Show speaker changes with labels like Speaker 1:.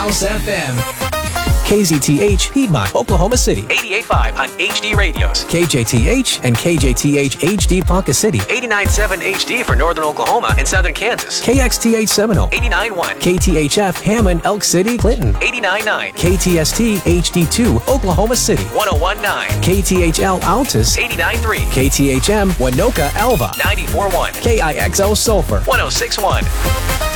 Speaker 1: House FM.
Speaker 2: KZTH, Piedmont, Oklahoma City.
Speaker 3: 88.5 on HD radios.
Speaker 2: KJTH and KJTH HD Ponca City.
Speaker 3: 89.7 HD for Northern Oklahoma and Southern Kansas.
Speaker 2: KXTH Seminole.
Speaker 3: 89.1.
Speaker 2: KTHF Hammond, Elk City, Clinton.
Speaker 3: 89.9.
Speaker 2: KTST HD2, Oklahoma City.
Speaker 3: 101.9.
Speaker 2: KTHL Altus.
Speaker 3: 89.3.
Speaker 2: KTHM Winoka Alva.
Speaker 3: 94.1.
Speaker 2: KIXL Sulphur.
Speaker 3: 106.1.